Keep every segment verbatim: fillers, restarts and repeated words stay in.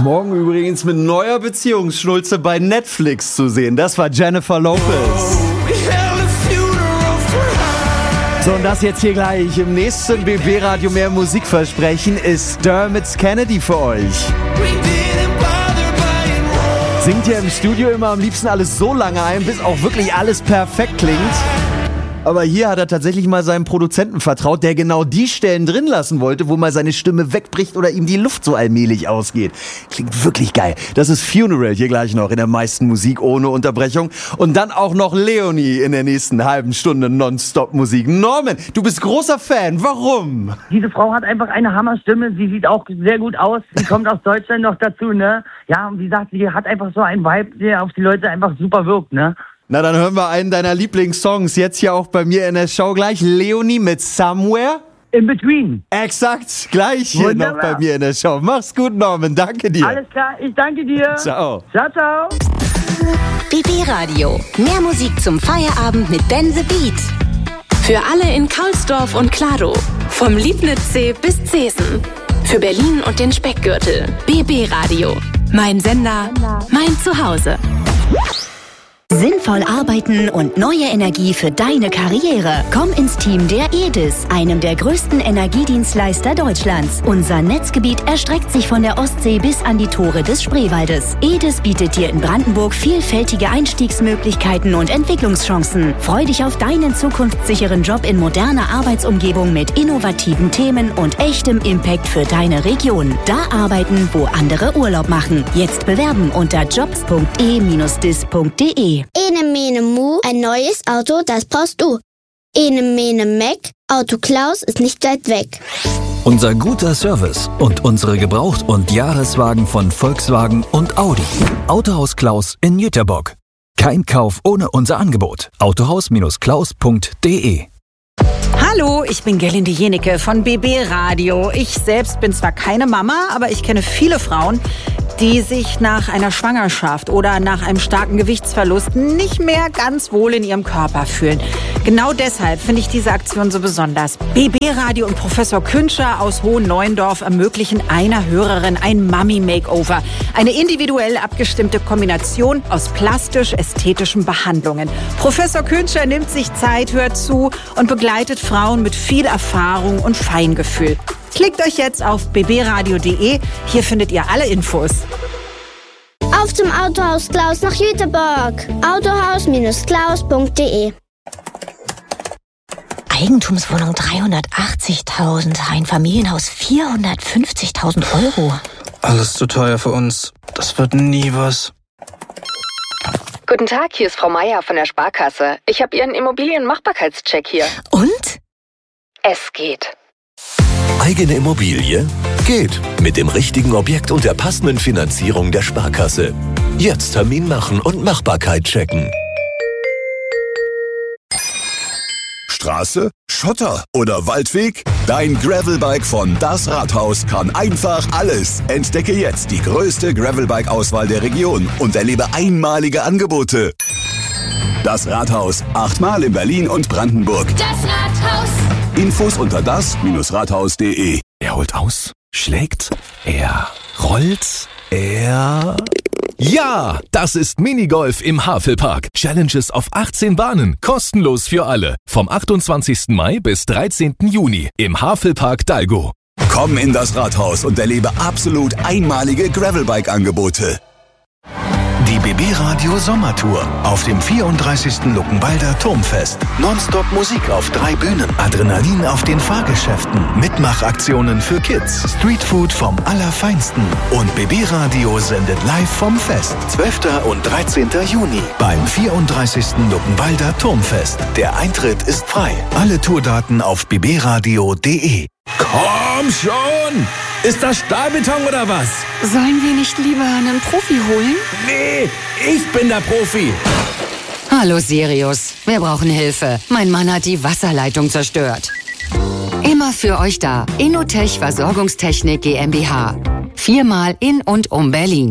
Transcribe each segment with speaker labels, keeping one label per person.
Speaker 1: Morgen übrigens mit neuer Beziehungsschnulze bei Netflix zu sehen. Das war Jennifer Lopez. So, und das jetzt hier gleich im nächsten B B-Radio mehr Musikversprechen ist Dermot Kennedy für euch. Singt ja im Studio immer am liebsten alles so lange ein, bis auch wirklich alles perfekt klingt. Aber hier hat er tatsächlich mal seinem Produzenten vertraut, der genau die Stellen drin lassen wollte, wo mal seine Stimme wegbricht oder ihm die Luft so allmählich ausgeht. Klingt wirklich geil. Das ist Funeral hier gleich noch in der meisten Musik ohne Unterbrechung. Und dann auch noch Leonie in der nächsten halben Stunde Nonstop-Musik. Norman, du bist großer Fan. Warum?
Speaker 2: Diese Frau hat einfach eine Hammerstimme. Sie sieht auch sehr gut aus. Sie kommt aus Deutschland noch dazu, ne? Ja, und wie gesagt, sie hat einfach so einen Vibe, der auf die Leute einfach super wirkt, ne?
Speaker 1: Na, dann hören wir einen deiner Lieblingssongs. Jetzt hier auch bei mir in der Show gleich. Leonie mit Somewhere.
Speaker 2: In Between.
Speaker 1: Exakt. Gleich hier
Speaker 2: Wunderbar.
Speaker 1: noch bei mir in der Show. Mach's gut, Norman. Danke dir.
Speaker 2: Alles klar. Ich danke dir.
Speaker 1: Ciao.
Speaker 2: Ciao, ciao.
Speaker 3: B B-Radio. Mehr Musik zum Feierabend mit Ben the Beat.
Speaker 4: Für alle in Kaulsdorf und Kladow. Vom Liebnitzsee bis Zesen. Für Berlin und den Speckgürtel. B B-Radio. Mein Sender, mein Zuhause.
Speaker 3: Sinnvoll arbeiten und neue Energie für deine Karriere. Komm ins Team der E D I S, einem der größten Energiedienstleister Deutschlands. Unser Netzgebiet erstreckt sich von der Ostsee bis an die Tore des Spreewaldes. E D I S bietet dir in Brandenburg vielfältige Einstiegsmöglichkeiten und Entwicklungschancen. Freu dich auf deinen zukunftssicheren Job in moderner Arbeitsumgebung mit innovativen Themen und echtem Impact für deine Region. Da arbeiten, wo andere Urlaub machen. Jetzt bewerben unter jobs punkt e Bindestrich dis punkt de.
Speaker 5: Ene mene mu, ein neues Auto, das brauchst du. Ene mene meck, Auto Klaus ist nicht weit weg.
Speaker 6: Unser guter Service und unsere Gebraucht- und Jahreswagen von Volkswagen und Audi. Autohaus Klaus in Jüterbock. Kein Kauf ohne unser Angebot. autohaus Bindestrich klaus punkt de.
Speaker 7: Hallo, ich bin Gerlinde Jenecke von B B-Radio. Ich selbst bin zwar keine Mama, aber ich kenne viele Frauen, die sich nach einer Schwangerschaft oder nach einem starken Gewichtsverlust nicht mehr ganz wohl in ihrem Körper fühlen. Genau deshalb finde ich diese Aktion so besonders. B B-Radio und Professor Künscher aus Hohen-Neuendorf ermöglichen einer Hörerin ein Mummy-Makeover. Eine individuell abgestimmte Kombination aus plastisch-ästhetischen Behandlungen. Professor Künscher nimmt sich Zeit, hört zu und begleitet Frauen mit viel Erfahrung und Feingefühl. Klickt euch jetzt auf b b radio punkt de. Hier findet ihr alle Infos.
Speaker 5: Auf zum Autohaus Klaus nach Jüterbock. autohaus Bindestrich klaus punkt de.
Speaker 3: Eigentumswohnung dreihundertachtzigtausend, ein Familienhaus vierhundertfünfzigtausend Euro.
Speaker 8: Alles zu teuer für uns. Das wird nie was.
Speaker 4: Guten Tag, hier ist Frau Meier von der Sparkasse. Ich habe Ihren Immobilienmachbarkeitscheck hier.
Speaker 3: Und?
Speaker 4: Es geht.
Speaker 9: Eigene Immobilie? Geht. Mit dem richtigen Objekt und der passenden Finanzierung der Sparkasse. Jetzt Termin machen und Machbarkeit checken.
Speaker 10: Straße, Schotter oder Waldweg? Dein Gravelbike von Das Rathaus kann einfach alles. Entdecke jetzt die größte Gravelbike-Auswahl der Region und erlebe einmalige Angebote. Das Rathaus, achtmal in Berlin und Brandenburg.
Speaker 5: Das Rathaus.
Speaker 10: Infos unter das Rathaus punkt de.
Speaker 9: Er holt aus, schlägt, er rollt, er... Ja, das ist Minigolf im Havelpark. Challenges auf achtzehn Bahnen, kostenlos für alle. Vom achtundzwanzigsten Mai bis dreizehnten Juni im Havelpark Dalgo.
Speaker 10: Komm in das Rathaus und erlebe absolut einmalige Gravelbike-Angebote.
Speaker 11: Die B B-Radio Sommertour auf dem vierunddreißigsten Luckenwalder Turmfest. Nonstop Musik auf drei Bühnen, Adrenalin auf den Fahrgeschäften, Mitmachaktionen für Kids, Streetfood vom Allerfeinsten und B B-Radio sendet live vom Fest. zwölften und dreizehnten Juni beim vierunddreißigsten Luckenwalder Turmfest. Der Eintritt ist frei. Alle Tourdaten auf b b radio punkt de.
Speaker 12: Komm schon! Ist das Stahlbeton oder was?
Speaker 4: Sollen wir nicht lieber einen Profi holen?
Speaker 12: Nee, ich bin der Profi.
Speaker 13: Hallo Sirius, wir brauchen Hilfe. Mein Mann hat die Wasserleitung zerstört. Immer für euch da. Innotech Versorgungstechnik GmbH. Viermal in und um Berlin.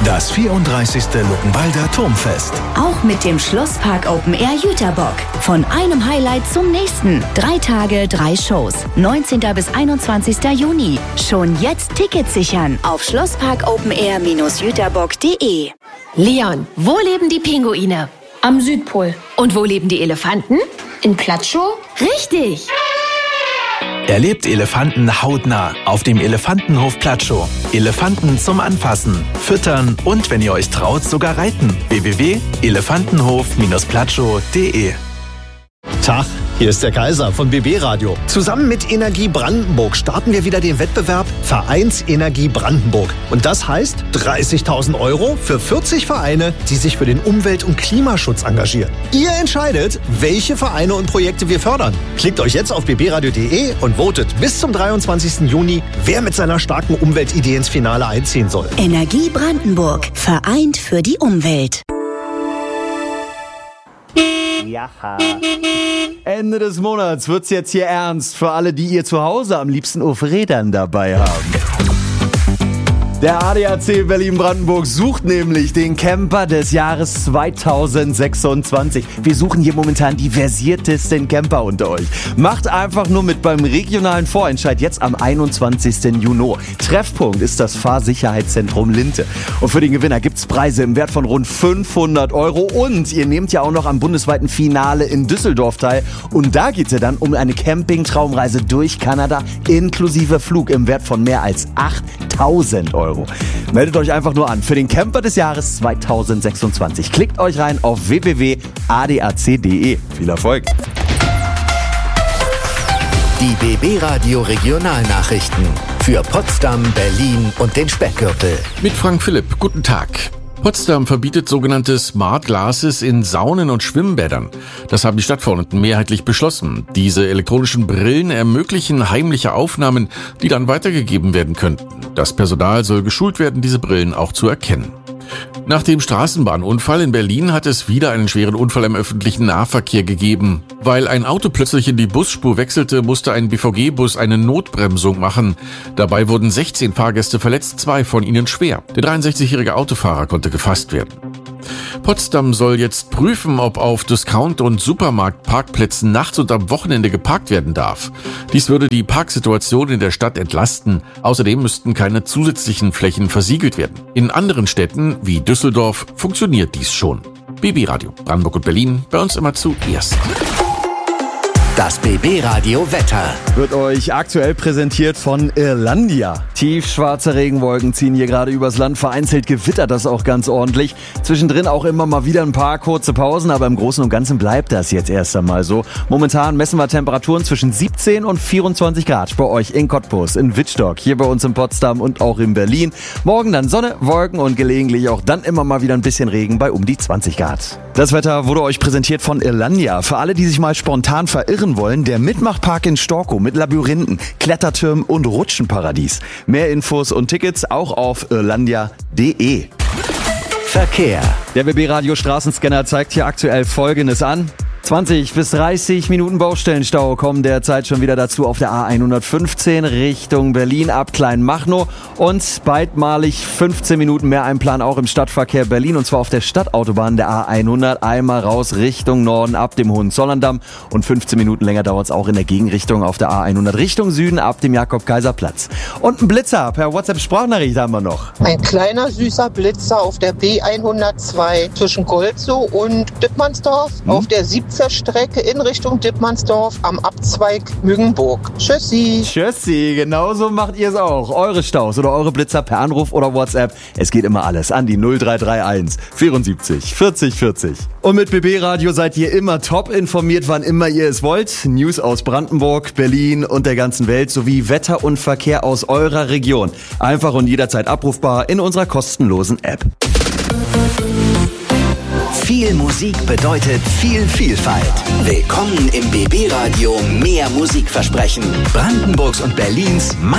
Speaker 11: Das vierunddreißigste Luckenwalder Turmfest.
Speaker 3: Auch mit dem Schlosspark Open Air Jüterbock. Von einem Highlight zum nächsten. Drei Tage, drei Shows. neunzehnten bis einundzwanzigsten Juni. Schon jetzt Tickets sichern auf schlosspark open air jüterbock punkt de.
Speaker 14: Leon, wo leben die Pinguine?
Speaker 15: Am Südpol.
Speaker 14: Und wo leben die Elefanten?
Speaker 15: In Platschow?
Speaker 14: Richtig!
Speaker 16: Erlebt Elefanten hautnah auf dem Elefantenhof Platschow. Elefanten zum Anfassen, Füttern und, wenn ihr euch traut, sogar reiten. w w w punkt elefantenhof platschow punkt de.
Speaker 17: Tag, hier ist der Kaiser von B B Radio. Zusammen mit Energie Brandenburg starten wir wieder den Wettbewerb Vereinsenergie Brandenburg. Und das heißt dreißigtausend Euro für vierzig Vereine, die sich für den Umwelt- und Klimaschutz engagieren. Ihr entscheidet, welche Vereine und Projekte wir fördern. Klickt euch jetzt auf b b radio punkt de und votet bis zum dreiundzwanzigsten Juni, wer mit seiner starken Umweltidee ins Finale einziehen soll.
Speaker 3: Energie Brandenburg. Vereint für die Umwelt.
Speaker 1: Ja. Ende des Monats wird's jetzt hier ernst für alle, die ihr zu Hause am liebsten auf Rädern dabei haben. Der A D A C Berlin-Brandenburg sucht nämlich den Camper des Jahres zweitausendsechsundzwanzig. Wir suchen hier momentan die versiertesten Camper unter euch. Macht einfach nur mit beim regionalen Vorentscheid jetzt am einundzwanzigsten Juni. Treffpunkt ist das Fahrsicherheitszentrum Linte. Und für den Gewinner gibt's Preise im Wert von rund fünfhundert Euro. Und ihr nehmt ja auch noch am bundesweiten Finale in Düsseldorf teil. Und da geht's ja dann um eine Camping-Traumreise durch Kanada inklusive Flug im Wert von mehr als achttausend Euro. Meldet euch einfach nur an für den Camper des Jahres zweitausendsechsundzwanzig. Klickt euch rein auf w w w punkt a d a c punkt de. Viel Erfolg!
Speaker 11: Die B B Radio Regionalnachrichten für Potsdam, Berlin und den Speckgürtel.
Speaker 12: Mit Frank Philipp, guten Tag. Potsdam verbietet sogenannte Smart Glasses in Saunen und Schwimmbädern. Das haben die Stadtverordneten mehrheitlich beschlossen. Diese elektronischen Brillen ermöglichen heimliche Aufnahmen, die dann weitergegeben werden könnten. Das Personal soll geschult werden, diese Brillen auch zu erkennen. Nach dem Straßenbahnunfall in Berlin hat es wieder einen schweren Unfall im öffentlichen Nahverkehr gegeben. Weil ein Auto plötzlich in die Busspur wechselte, musste ein B V G-Bus eine Notbremsung machen. Dabei wurden sechzehn Fahrgäste verletzt, zwei von ihnen schwer. Der dreiundsechzigjährige Autofahrer konnte gefasst werden. Potsdam soll jetzt prüfen, ob auf Discount- und Supermarktparkplätzen nachts und am Wochenende geparkt werden darf. Dies würde die Parksituation in der Stadt entlasten. Außerdem müssten keine zusätzlichen Flächen versiegelt werden. In anderen Städten wie Düsseldorf funktioniert dies schon. B B Radio, Brandenburg und Berlin, bei uns immer zuerst.
Speaker 11: Das B B Radio Wetter
Speaker 1: wird euch aktuell präsentiert von Irlandia. Tiefschwarze Regenwolken ziehen hier gerade übers Land. Vereinzelt gewittert das auch ganz ordentlich. Zwischendrin auch immer mal wieder ein paar kurze Pausen, aber im Großen und Ganzen bleibt das jetzt erst einmal so. Momentan messen wir Temperaturen zwischen siebzehn und vierundzwanzig Grad bei euch in Cottbus, in Wittstock, hier bei uns in Potsdam und auch in Berlin. Morgen dann Sonne, Wolken und gelegentlich auch dann immer mal wieder ein bisschen Regen bei um die zwanzig Grad. Das Wetter wurde euch präsentiert von Irlandia. Für alle, die sich mal spontan verirren wollen, der Mitmachpark in Storkow mit Labyrinthen, Klettertürmen und Rutschenparadies. Mehr Infos und Tickets auch auf irlandia punkt de.
Speaker 11: Verkehr.
Speaker 1: Der B B Radio Straßenscanner zeigt hier aktuell Folgendes an. zwanzig bis dreißig Minuten Baustellenstau kommen derzeit schon wieder dazu auf der A hundertfünfzehn Richtung Berlin ab Kleinmachnow und beidmalig fünfzehn Minuten mehr Einplan auch im Stadtverkehr Berlin und zwar auf der Stadtautobahn der A hundert einmal raus Richtung Norden ab dem Hohenzollern-Damm und fünfzehn Minuten länger dauert es auch in der Gegenrichtung auf der A hundert Richtung Süden ab dem Jakob-Kaiser-Platz. Und ein Blitzer per WhatsApp-Sprachnachricht haben wir noch.
Speaker 18: Ein kleiner süßer Blitzer auf der B hundertzwei zwischen Golzow und Dittmannsdorf hm? auf der siebzehn Strecke in Richtung Dittmannsdorf am Abzweig Müggenburg. Tschüssi.
Speaker 1: Tschüssi, genauso macht ihr es auch. Eure Staus oder eure Blitzer per Anruf oder WhatsApp. Es geht immer alles an die null drei drei eins vierundsiebzig vierzig vierzig. Und mit B B Radio seid ihr immer top informiert, wann immer ihr es wollt. News aus Brandenburg, Berlin und der ganzen Welt sowie Wetter und Verkehr aus eurer Region. Einfach und jederzeit abrufbar in unserer kostenlosen App.
Speaker 11: Viel Musik bedeutet viel Vielfalt. Willkommen im B B Radio Mehr Musikversprechen. Brandenburgs und Berlins